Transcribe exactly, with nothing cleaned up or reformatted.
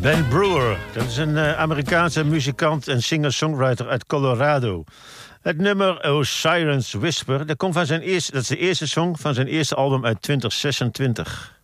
Ben Brewer, dat is een uh, Amerikaanse muzikant en singer-songwriter uit Colorado. Het nummer Osiris Whisper, dat, komt van zijn eerste, dat is de eerste song van zijn eerste album uit twintig zesentwintig.